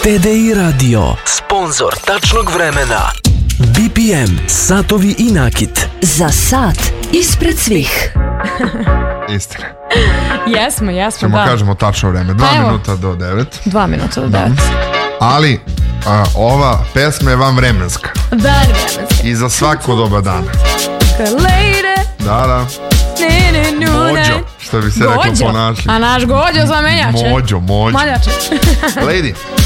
TDI Radio, sponzor tačnog vremena. BPM, satovi i nakit. Za sat ispred svih. Istina. Jesmo, Ćemo da. kažemo tačno vreme. 2 minuta do 9. 2 minuta do 9. Ali ova pesma je van vremenska. Dan vremenski. I za svako doba dana. Lejde. Da. Mođo, što bi se reklo po našem. A naš Gođo zamenjače. Mođo. Maljače. Lady.